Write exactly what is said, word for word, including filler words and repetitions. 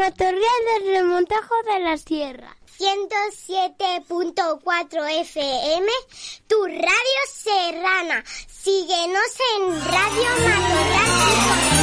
Matorral del Remontajo de la Sierra. ciento siete punto cuatro F M, tu radio serrana. Síguenos en Radio Matorral.